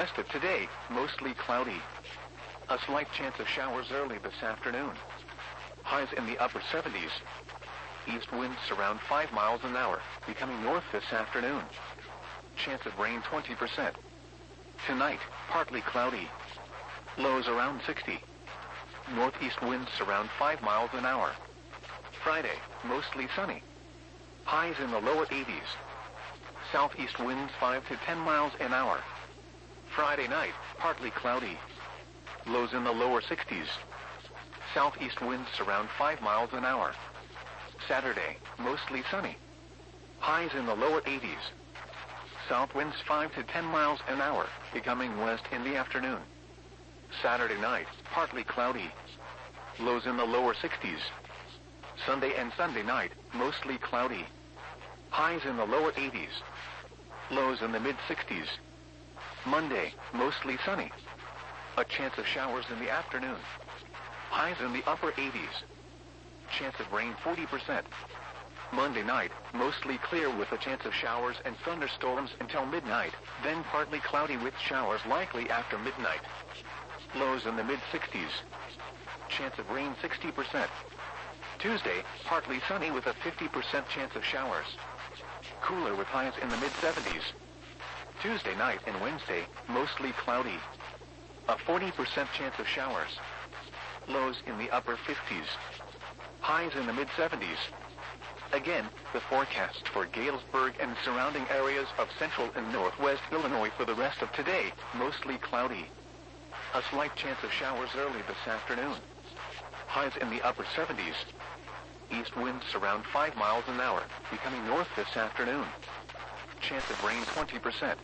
Rest of today, mostly cloudy. A slight chance of showers early this afternoon. Highs in the upper 70s. East winds around 5 miles an hour, becoming north this afternoon. Chance of rain 20%. Tonight, partly cloudy. Lows around 60. Northeast winds around 5 miles an hour. Friday, mostly sunny. Highs in the lower 80s. Southeast winds 5 to 10 miles an hour. Friday night, partly cloudy. Lows in the lower 60s. Southeast winds around 5 miles an hour. Saturday, mostly sunny. Highs in the lower 80s. South winds 5 to 10 miles an hour, becoming west in the afternoon. Saturday night, partly cloudy. Lows in the lower 60s. Sunday and Sunday night, mostly cloudy. Highs in the lower 80s. Lows in the mid-60s. Monday, mostly sunny. A chance of showers in the afternoon. Highs in the upper 80s. Chance of rain 40%. Monday night, mostly clear with a chance of showers and thunderstorms until midnight, then partly cloudy with showers likely after midnight. Lows in the mid-60s. Chance of rain 60%. Tuesday, partly sunny with a 50% chance of showers. Cooler with highs in the mid-70s. Tuesday night and Wednesday, mostly cloudy. A 40% chance of showers. Lows in the upper 50s. Highs in the mid-70s. Again, the forecast for Galesburg and surrounding areas of central and northwest Illinois for the rest of today, mostly cloudy. A slight chance of showers early this afternoon. Highs in the upper 70s. East winds around 5 miles an hour, becoming north this afternoon. Chance of rain 20%.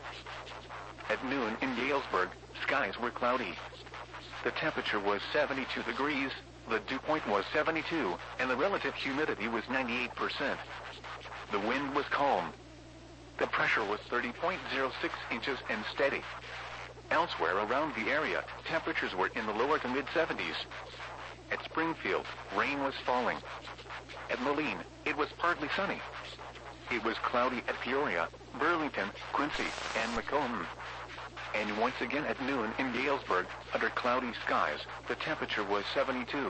At noon in Galesburg, skies were cloudy. The temperature was 72 degrees, the dew point was 72, and the relative humidity was 98%. The wind was calm. The pressure was 30.06 inches and steady. Elsewhere around the area, temperatures were in the lower to mid-70s. At Springfield, rain was falling. At Moline, it was partly sunny. It was cloudy at Peoria, Burlington, Quincy, and Macomb. And once again at noon in Galesburg, under cloudy skies, the temperature was 72.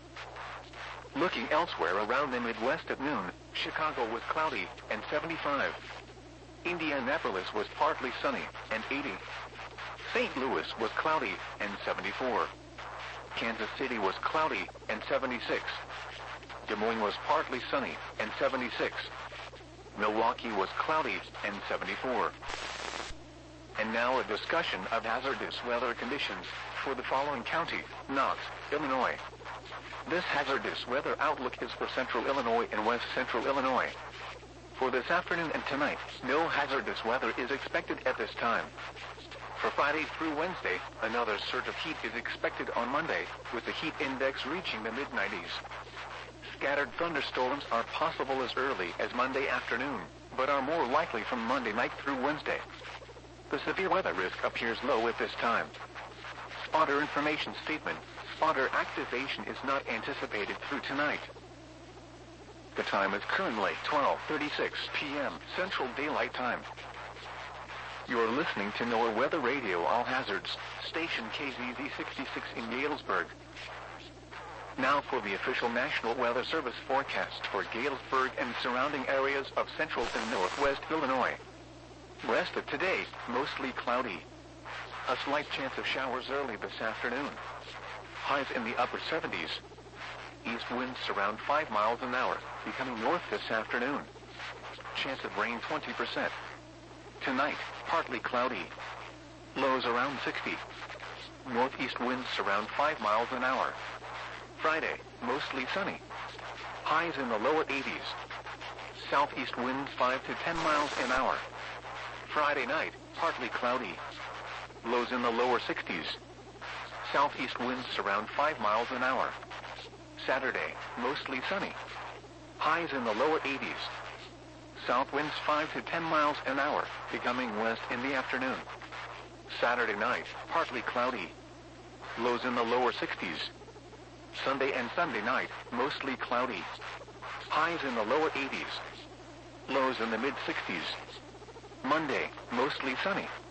Looking elsewhere around the Midwest at noon, Chicago was cloudy and 75. Indianapolis was partly sunny and 80. St. Louis was cloudy and 74. Kansas City was cloudy and 76. Des Moines was partly sunny and 76. Milwaukee was cloudy and 74. And now a discussion of hazardous weather conditions for the following county, Knox, Illinois. This hazardous weather outlook is for central Illinois and west central Illinois. For this afternoon and tonight, no hazardous weather is expected at this time. For Friday through Wednesday, another surge of heat is expected on Monday, with the heat index reaching the mid-90s. Scattered thunderstorms are possible as early as Monday afternoon, but are more likely from Monday night through Wednesday. The severe weather risk appears low at this time. Spotter information statement. Spotter activation is not anticipated through tonight. The time is currently 12:36 p.m. Central Daylight Time. You are listening to NOAA Weather Radio All Hazards, station KZZ 66 in Galesburg. Now for the official National Weather Service forecast for Galesburg and surrounding areas of central and northwest Illinois. Rest of today, mostly cloudy. A slight chance of showers early this afternoon. Highs in the upper 70s. East winds around 5 miles an hour, becoming north this afternoon. Chance of rain 20%. Tonight, partly cloudy. Lows around 60. Northeast winds around 5 miles an hour. Friday, mostly sunny. Highs in the lower 80s. Southeast winds 5 to 10 miles an hour. Friday night, partly cloudy. Lows in the lower 60s. Southeast winds around 5 miles an hour. Saturday, mostly sunny. Highs in the lower 80s. South winds 5 to 10 miles an hour, becoming west in the afternoon. Saturday night, partly cloudy. Lows in the lower 60s. Sunday and Sunday night, mostly cloudy. Highs in the lower 80s. Lows in the mid-60s. Monday, mostly sunny.